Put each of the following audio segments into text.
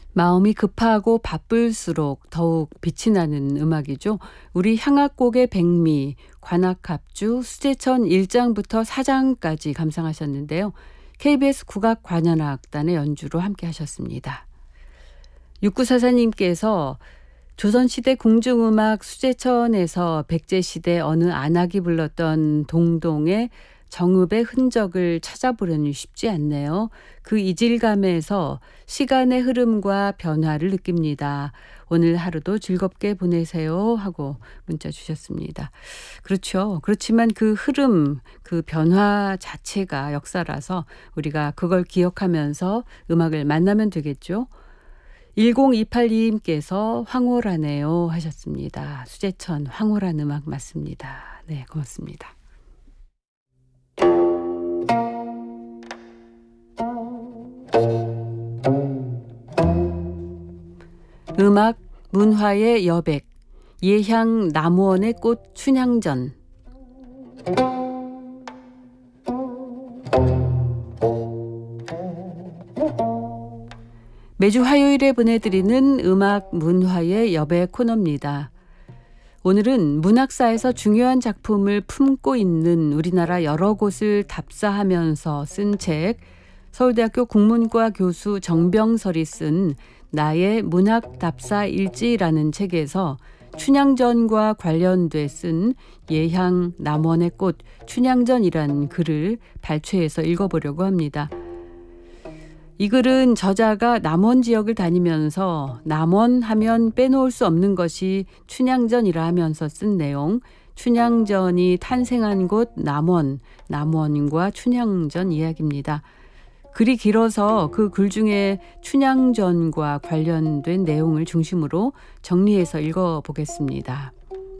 마음이 급하고 바쁠수록 더욱 빛이 나는 음악이죠. 우리 향악곡의 백미, 관악합주, 수제천 1장부터 4장까지 감상하셨는데요. KBS 국악관현악단의 연주로 함께 하셨습니다. 6944님께서 조선시대 궁중음악 수제천에서 백제시대 어느 안악이 불렀던 동동의 정읍의 흔적을 찾아보려니 쉽지 않네요. 그 이질감에서 시간의 흐름과 변화를 느낍니다. 오늘 하루도 즐겁게 보내세요 하고 문자 주셨습니다. 그렇죠. 그렇지만 그 흐름, 그 변화 자체가 역사라서 우리가 그걸 기억하면서 음악을 만나면 되겠죠. 10282님께서 황홀하네요 하셨습니다. 수제천 황홀한 음악 맞습니다. 네, 고맙습니다. 음악 문화의 여백, 예향 남원의 꽃 춘향전. 매주 화요일에 보내드리는 음악 문화의 여백 코너입니다. 오늘은 문학사에서 중요한 작품을 품고 있는 우리나라 여러 곳을 답사하면서 쓴 책, 서울대학교 국문과 교수 정병설이 쓴 나의 문학 답사 일지라는 책에서 춘향전과 관련돼 쓴 예향 남원의 꽃 춘향전이란 글을 발췌해서 읽어보려고 합니다. 이 글은 저자가 남원 지역을 다니면서 남원 하면 빼놓을 수 없는 것이 춘향전이라 하면서 쓴 내용, 춘향전이 탄생한 곳 남원, 남원과 춘향전 이야기입니다. 글이 길어서 그 글 중에 춘향전과 관련된 내용을 중심으로 정리해서 읽어보겠습니다.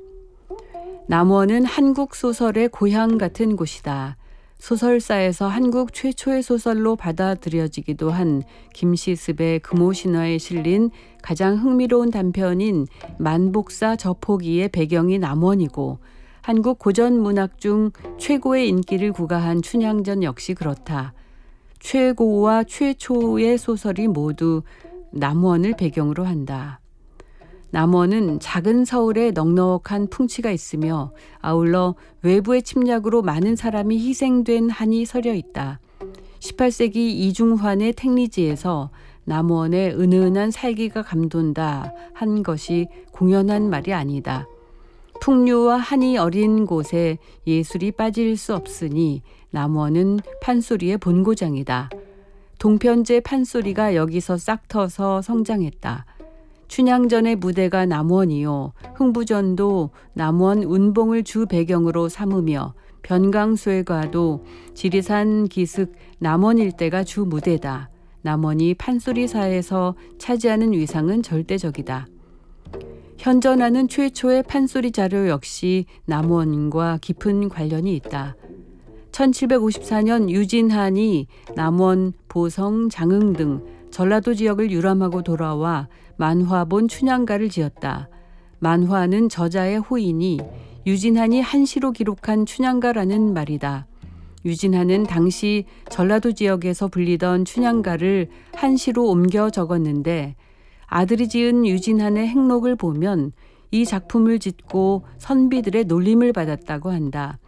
남원은 한국 소설의 고향 같은 곳이다. 소설사에서 한국 최초의 소설로 받아들여지기도 한 김시습의 금오신화에 실린 가장 흥미로운 단편인 만복사 저포기의 배경이 남원이고, 한국 고전 문학 중 최고의 인기를 구가한 춘향전 역시 그렇다. 최고와 최초의 소설이 모두 남원을 배경으로 한다. 남원은 작은 서울에 넉넉한 풍치가 있으며 아울러 외부의 침략으로 많은 사람이 희생된 한이 서려 있다. 18세기 이중환의 택리지에서 남원의 은은한 살기가 감돈다 한 것이 공연한 말이 아니다. 풍류와 한이 어린 곳에 예술이 빠질 수 없으니 남원은 판소리의 본고장이다. 동편제 판소리가 여기서 싹터서 성장했다. 춘향전의 무대가 남원이요, 흥부전도 남원 운봉을 주 배경으로 삼으며 변강수회가도 지리산 기슭 남원 일대가 주 무대다. 남원이 판소리사에서 차지하는 위상은 절대적이다. 현존하는 최초의 판소리 자료 역시 남원과 깊은 관련이 있다. 1754년 유진한이 남원, 보성, 장흥 등 전라도 지역을 유람하고 돌아와 만화본 춘향가를 지었다. 만화는 저자의 호이니 유진한이 한시로 기록한 춘향가라는 말이다. 유진한은 당시 전라도 지역에서 불리던 춘향가를 한시로 옮겨 적었는데, 아들이 지은 유진한의 행록을 보면 이 작품을 짓고 선비들의 놀림을 받았다고 한다.